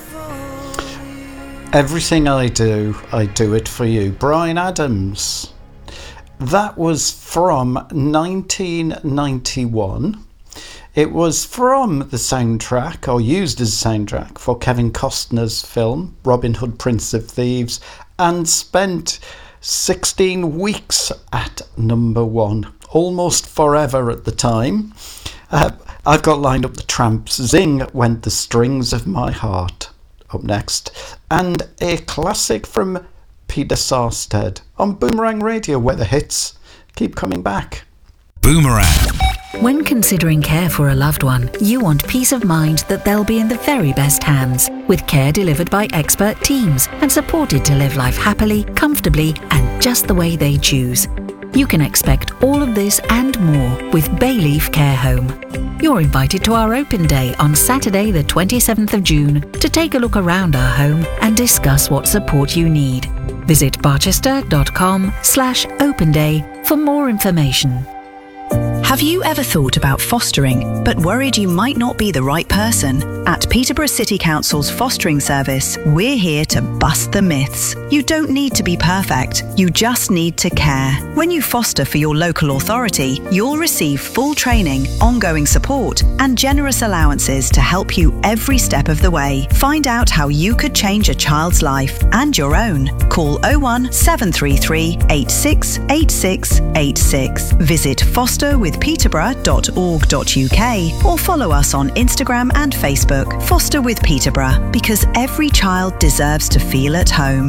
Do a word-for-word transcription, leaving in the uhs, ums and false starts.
Everything I do, I do it for you. Bryan Adams. That was from nineteen ninety-one. It was from the soundtrack, or used as a soundtrack, for Kevin Costner's film, Robin Hood, Prince of Thieves, and spent sixteen weeks at number one. Almost forever at the time. Uh, I've got lined up the Tramps. Zing Went the Strings of My Heart. Up next. And a classic from Peter Sarsted on Boomerang Radio, where the hits keep coming back. Boomerang. When considering care for a loved one, you want peace of mind that they'll be in the very best hands, with care delivered by expert teams and supported to live life happily, comfortably, and just the way they choose. You can expect all of this and more with Bayleaf Care Home. You're invited to our open day on Saturday the twenty-seventh of June to take a look around our home and discuss what support you need. Visit barchester.com slash open day for more information. Have you ever thought about fostering, but worried you might not be the right person? At Peterborough City Council's fostering service, we're here to bust the myths. You don't need to be perfect, you just need to care. When you foster for your local authority, you'll receive full training, ongoing support, and generous allowances to help you every step of the way. Find out how you could change a child's life and your own. Call oh one seven three three, eight six eight six eight six. Visit foster with peterborough dot org dot U K or follow us on Instagram and Facebook. Foster with Peterborough, because every child deserves to feel at home.